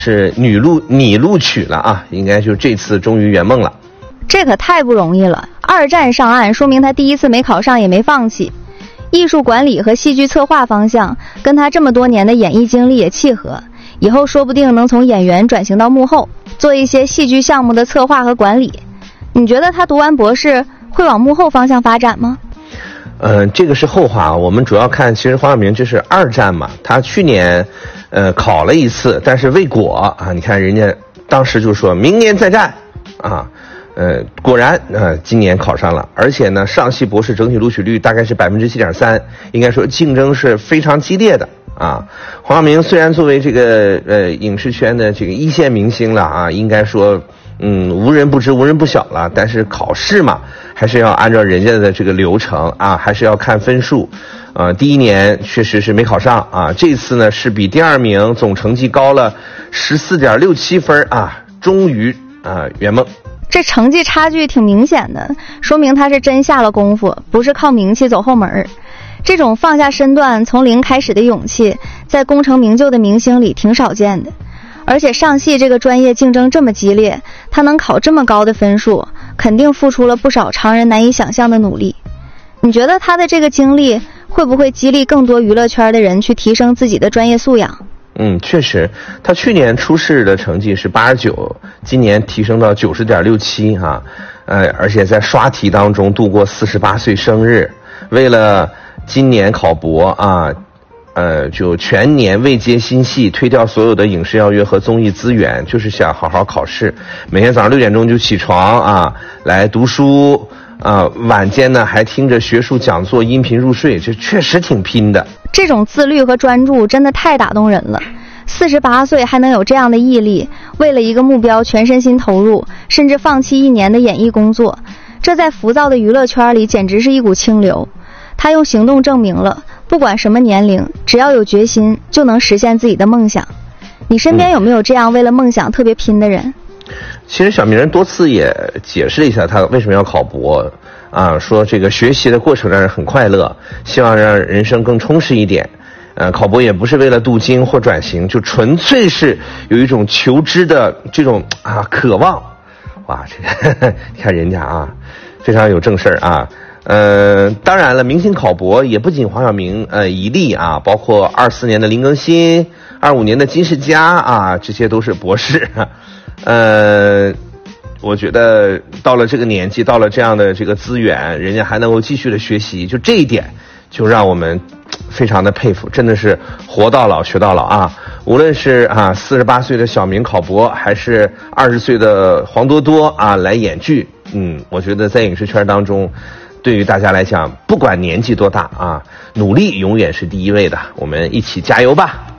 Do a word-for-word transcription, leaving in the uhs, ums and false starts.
是女录你录取了啊，应该就这次终于圆梦了。 这可太不容易了，二战上岸，说明他第一次没考上也没放弃。艺术管理和戏剧策划方向跟他这么多年的演艺经历也契合，以后说不定能从演员转型到幕后，做一些戏剧项目的策划和管理。你觉得他读完博士会往幕后方向发展吗？ 呃，这个是后话，我们主要看，其实黄晓明这是二战嘛，他去年呃考了一次，但是未果啊。你看人家当时就说明年再战啊，呃，果然呃今年考上了，而且呢上戏博士整体录取率大概是百分之七点三，应该说竞争是非常激烈的啊。黄晓明虽然作为这个呃影视圈的这个一线明星了啊，应该说嗯无人不知无人不晓了，但是考试嘛还是要按照人家的这个流程啊，还是要看分数。呃，第一年确实是没考上啊，这次呢是比第二名总成绩高了十四点六七分啊，终于啊圆梦。 这成绩差距挺明显的，说明他是真下了功夫，不是靠名气走后门。这种放下身段从零开始的勇气，在功成名就的明星里挺少见的。而且上戏这个专业竞争这么激烈，他能考这么高的分数，肯定付出了不少常人难以想象的努力。你觉得他的这个经历会不会激励更多娱乐圈的人去提升自己的专业素养？ 嗯，确实，他去年初试的成绩是八十九，今年提升到九十点六七哈，呃，而且在刷题当中度过四十八岁生日，为了今年考博啊。呃，就全年未接新戏，推掉所有的影视邀约和综艺资源，就是想好好考试。每天早上六点钟就起床啊，来读书啊，晚间呢还听着学术讲座音频入睡，这确实挺拼的。 这种自律和专注真的太打动人了。四十八岁还能有这样的毅力，为了一个目标全身心投入，甚至放弃一年的演艺工作，这在浮躁的娱乐圈里简直是一股清流。他用行动证明了，不管什么年龄，只要有决心，就能实现自己的梦想。你身边有没有这样为了梦想特别拼的人？ 其实小明多次也解释了一下他为什么要考博啊，说这个学习的过程让人很快乐，希望让人生更充实一点。呃，考博也不是为了镀金或转型，就纯粹是有一种求知的这种啊渴望。哇，这个你看人家啊，非常有正事儿啊。呃，当然了，明星考博也不仅黄晓明呃一例啊，包括二四年的林更新，二五年的金世佳啊，这些都是博士。呃，我觉得到了这个年纪，到了这样的这个资源，人家还能够继续的学习，就这一点就让我们非常的佩服，真的是活到老学到老啊！无论是啊四十八岁的小明考博，还是二十岁的黄多多啊来演剧，嗯，我觉得在影视圈当中，对于大家来讲，不管年纪多大啊，努力永远是第一位的。我们一起加油吧！